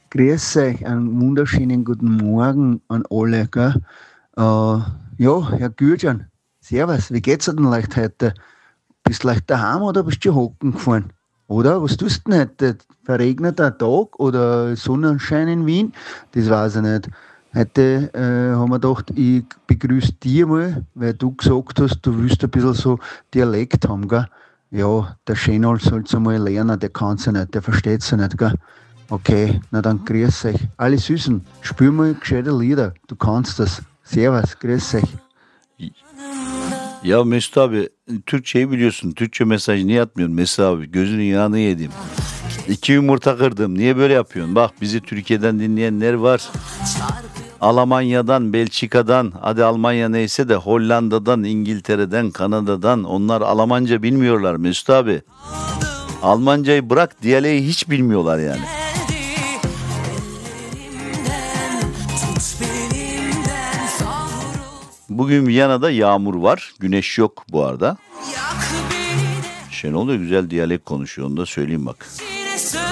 Grüß euch, einen wunderschönen guten Morgen an alle. Gell? Ja, Herr Gürcan, servus, wie geht's dir denn leicht heute? Bist du leicht daheim oder bist du hocken gefahren? Oder was tust du denn heute? Verregneter Tag oder Sonnenschein in Wien? Das weiß ich nicht. Heute haben wir gedacht, ich begrüße dich mal, weil du gesagt hast, du willst ein bisschen so Dialekt haben, gell? Ja, der Schenol soll es einmal lernen, der kann es ja nicht, der versteht es ja nicht, gell? Okay, na dann grüß euch. Alle Süßen, spür mal gescheite Lieder, du kannst das. Servus, grüß euch. Ya Mesut abi Türkçeyi biliyorsun. Türkçe mesaj niye atmıyorsun Mesut abi? Gözünün yağını yedim. İki yumurta kırdım. Niye böyle yapıyorsun? Bak bizi Türkiye'den dinleyenler var. Almanya'dan, Belçika'dan, hadi Almanya neyse de Hollanda'dan, İngiltere'den, Kanada'dan onlar Almanca bilmiyorlar Mesut abi. Almancayı bırak diyaleği hiç bilmiyorlar yani. Bugün Viyana'da yağmur var. Güneş yok bu arada. Şenol da güzel diyalek konuşuyor. Onu da söyleyeyim bak.